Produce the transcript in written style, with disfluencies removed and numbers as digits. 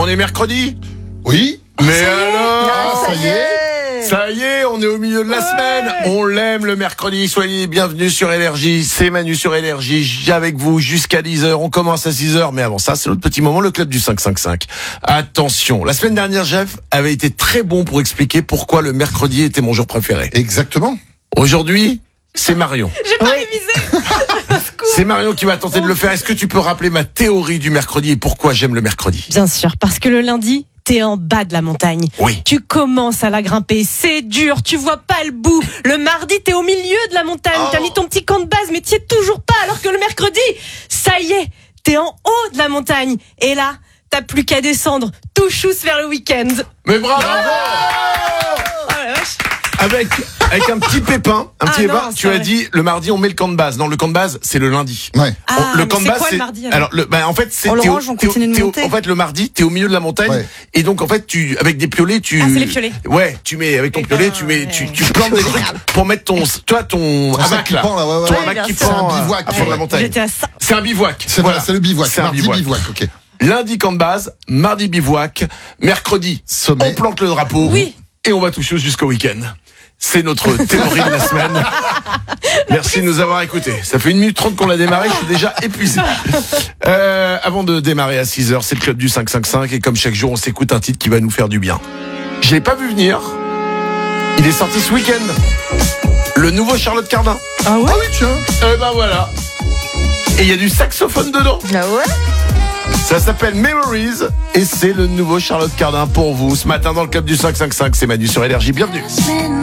On est mercredi ? Oui. Mais alors, Ça y est. on est au milieu de la semaine. On l'aime le mercredi. Soyez les bienvenus sur Énergie. C'est Manu sur Énergie. J'ai avec vous jusqu'à 10h. On commence à 6h. Mais avant ça, c'est notre petit moment, le club du 555. Attention. La semaine dernière, Jeff avait été très bon pour expliquer pourquoi le mercredi était mon jour préféré. Exactement. Aujourd'hui, c'est Marion. J'ai pas révisé. C'est Marion qui va tenter de le faire. Est-ce que tu peux rappeler ma théorie du mercredi et pourquoi j'aime le mercredi ? Bien sûr, parce que le lundi, t'es en bas de la montagne. Oui. Tu commences à la grimper, c'est dur, tu vois pas le bout. Le mardi, t'es au milieu de la montagne, t'as mis ton petit camp de base, mais t'y es toujours pas, alors que le mercredi, ça y est, t'es en haut de la montagne. Et là, t'as plus qu'à descendre, tout chousse vers le week-end. Mais bravo! Oh la vache. Avec un petit pépin, non, tu as dit le mardi on met le camp de base. Non, le camp de base c'est le lundi. Ouais. Mais c'est quoi le mardi, alors en fait c'est On le range, on continue de monter. en fait le mardi t'es au milieu de la montagne Ouais. et donc en fait tu avec des piolets tu Ah, c'est les piolets. Ouais, tu mets avec ton Eh piolet, ben, tu plantes des trucs pour mettre ton hamac là. Là, ouais. Ton Ouais, hamac bien qui sûr. pend C'est un bivouac. à fond de la montagne. J'étais à ça. C'est un bivouac. C'est Voilà. c'est le bivouac. C'est un Mardi bivouac. Ok. Lundi camp de base, mardi bivouac, mercredi Sommet. on plante le drapeau Oui. et on va toucher jusqu'au week-end. C'est notre théorie de la semaine. Merci de nous avoir écoutés. Ça fait 1 minute 30 qu'on l'a démarré, je suis déjà épuisé. Avant de démarrer à 6h, c'est le club du 555 et comme chaque jour, on s'écoute un titre qui va nous faire du bien. Je l'ai pas vu venir. Il est sorti ce week-end. Le nouveau Charlotte Cardin. Ah ouais? Ah oui, tiens. Eh ben voilà. Et il y a du saxophone dedans. Ah ouais? Ça s'appelle Memories et c'est le nouveau Charlotte Cardin pour vous. Ce matin dans le club du 555, c'est Manu sur Énergie. Bienvenue.